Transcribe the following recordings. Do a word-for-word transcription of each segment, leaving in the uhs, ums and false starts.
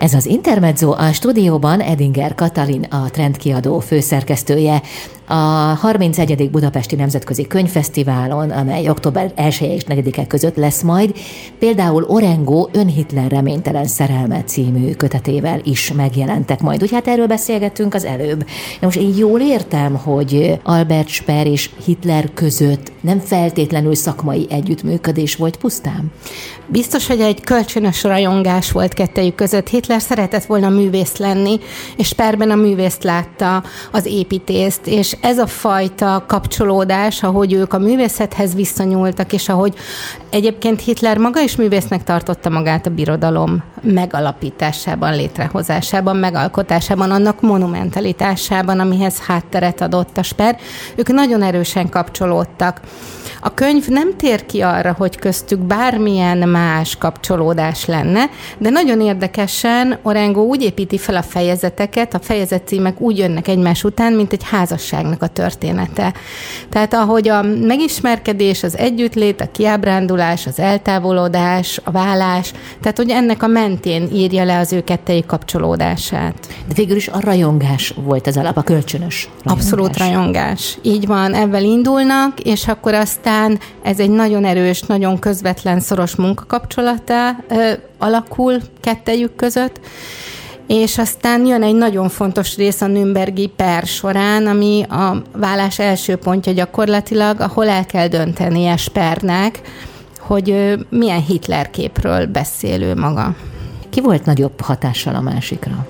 Ez az Intermezzo, a stúdióban Edinger Katalin, a Trendkiadó főszerkesztője. A harmincegyedik Budapesti Nemzetközi Könyvfesztiválon, amely október elseje és negyedike között lesz majd, például Orengo Ön Hitler reménytelen szerelme című kötetével is megjelentek majd. Úgy hát erről beszélgettünk az előbb. Na most én jól értem, hogy Albert Speer és Hitler között nem feltétlenül szakmai együttműködés volt pusztán? Biztos, hogy egy kölcsönös rajongás volt kettejük között. Hitler szeretett volna művész lenni, és Speerben a művészt látta, az építészt, és ez a fajta kapcsolódás, ahogy ők a művészethez viszonyultak, és ahogy egyébként Hitler maga is művésznek tartotta magát a birodalom megalapításában, létrehozásában, megalkotásában, annak monumentalitásában, amihez hátteret adott a Speer, ők nagyon erősen kapcsolódtak. A könyv nem tér ki arra, hogy köztük bármilyen más kapcsolódás lenne, de nagyon érdekesen Orengo úgy építi fel a fejezeteket, a fejezetcímek úgy jönnek egymás után, mint egy házasságnak a története. Tehát ahogy a megismerkedés, az együttlét, a kiábrándulás, az eltávolodás, a válás, tehát hogy ennek a mentén írja le az ő kettejük kapcsolódását. De végül is a rajongás volt az alap, a kölcsönös rajongás. Abszolút rajongás. Így van, ebben indulnak, és akkor aztán ez egy nagyon erős, nagyon közvetlen, szoros munkakapcsolatá ö, alakul kettejük között, és aztán jön egy nagyon fontos rész a nürnbergi per során, ami a válás első pontja gyakorlatilag, ahol el kell döntenie Speernek, hogy ö, milyen Hitler képről beszél ő maga. Ki volt nagyobb hatással a másikra?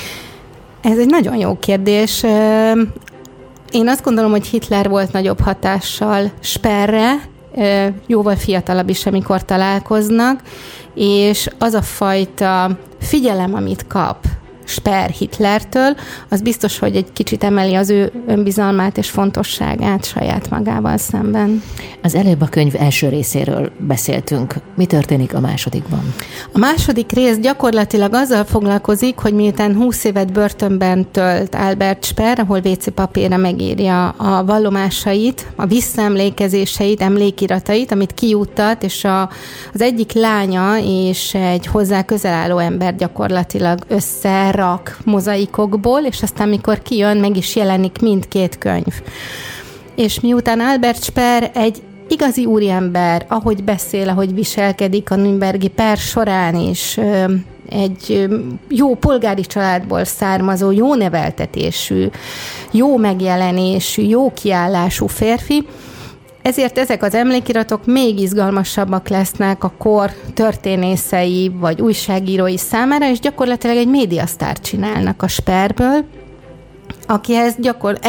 Ez egy nagyon jó kérdés. Én azt gondolom, hogy Hitler volt nagyobb hatással Speerre, jóval fiatalabb is, amikor találkoznak, és az a fajta figyelem, amit kap Speer Hitlertől, az biztos, hogy egy kicsit emeli az ő önbizalmát és fontosságát saját magával szemben. Az előbb a könyv első részéről beszéltünk. Mi történik a másodikban? A második rész gyakorlatilag azzal foglalkozik, hogy miután húsz évet börtönben tölt Albert Speer, ahol vé cé papírra megírja a vallomásait, a visszaemlékezéseit, emlékiratait, amit kijuttat, és a, az egyik lánya és egy hozzá közel álló ember gyakorlatilag össze rak mozaikokból, és aztán mikor kijön, meg is jelenik mindkét könyv. És miután Albert Speer egy igazi úriember, ahogy beszél, ahogy viselkedik a nürnbergi per során is, egy jó polgári családból származó, jó neveltetésű, jó megjelenésű, jó kiállású férfi, ezért ezek az emlékiratok még izgalmasabbak lesznek a kor történészei vagy újságírói számára, és gyakorlatilag egy médiasztárt csinálnak a Speerből, akihez gyakor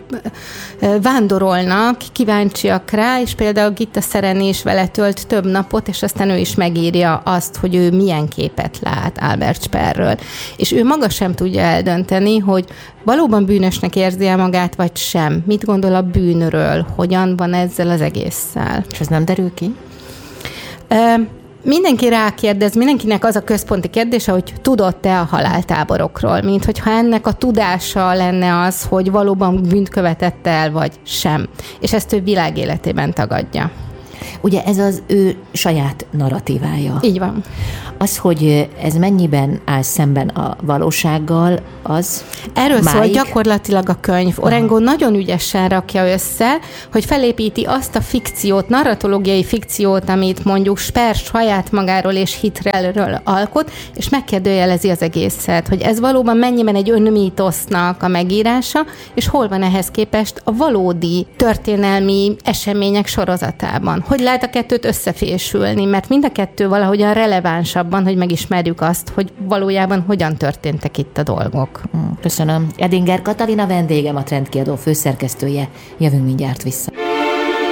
elvándorolnak, kíváncsiak rá, és például Gitta Sereny is vele tölt több napot, és aztán ő is megírja azt, hogy ő milyen képet lát Albert Speerről. És ő maga sem tudja eldönteni, hogy valóban bűnösnek érzi el magát, vagy sem. Mit gondol a bűnről? Hogyan van ezzel az egésszel? És ez nem derül ki? Uh, Mindenki rákérdez, mindenkinek az a központi kérdése, hogy tudott-e a haláltáborokról, mint hogyha ennek a tudása lenne az, hogy valóban bűnt követett el, vagy sem. És ezt ő világéletében tagadja. Ugye ez az ő saját narratívája. Így van. Az, hogy ez mennyiben áll szemben a valósággal, az Erről máig... szól gyakorlatilag a könyv. Orengo Aha. nagyon ügyesen rakja össze, hogy felépíti azt a fikciót, narratológiai fikciót, amit mondjuk Speer saját magáról és Hitlerről alkot, és megkérdőjelezi az egészet, hogy ez valóban mennyiben egy önmítosznak a megírása, és hol van ehhez képest a valódi történelmi események sorozatában. Hogy lehet a kettőt összefésülni, mert mind a kettő valahogyan relevánsabban, hogy megismerjük azt, hogy valójában hogyan történtek itt a dolgok. Köszönöm. Edinger Katalin a vendégem, a Trendkiadó főszerkesztője. Jövünk mindjárt vissza.